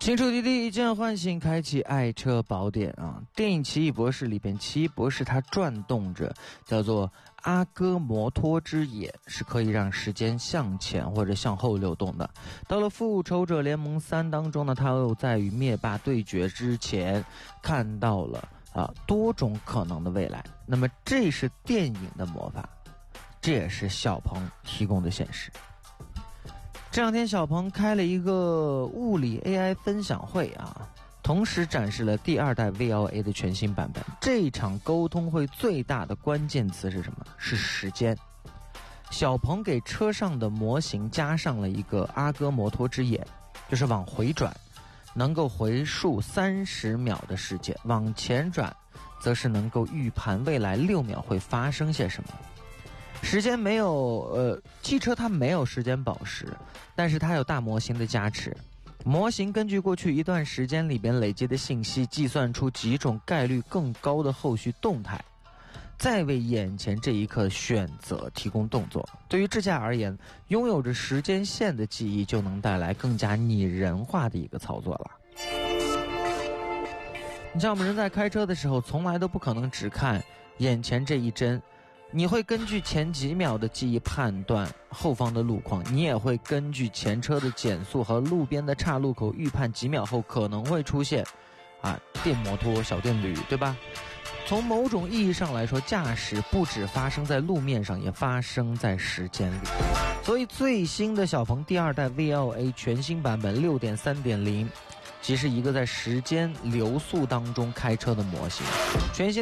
新出题第一键唤醒，开启爱车宝典啊！电影《奇异博士》里边，奇异博士他转动着叫做阿哥摩托之眼，是可以让时间向前或者向后流动的。到了复仇者联盟3当中呢，他又在与灭霸对决之前看到了多种可能的未来。那么这是电影的魔法，这也是小鹏提供的显示。这两天小鹏开了一个物理 AI 分享会啊，同时展示了第2代 VLA 的全新版本。这一场沟通会最大的关键词是什么？是时间。小鹏给车上的模型加上了一个阿哥摩托之眼，就是往回转能够回溯30秒的世界，往前转则是能够预判未来6秒会发生些什么。时间没有汽车它没有时间宝石，但是它有大模型的加持。模型根据过去一段时间里边累积的信息，计算出几种概率更高的后续动态，再为眼前这一刻选择提供动作。对于智驾而言，拥有着时间线的记忆就能带来更加拟人化的一个操作了。你像我们人在开车的时候，从来都不可能只看眼前这一帧，你会根据前几秒的记忆判断后方的路况，你也会根据前车的减速和路边的岔路口预判几秒后可能会出现电摩托、小电驴，对吧？从某种意义上来说，驾驶不只发生在路面上，也发生在时间里。所以最新的小鹏第2代 VLA 全新版本 6.3.0 即是一个在时间流速当中开车的模型。全新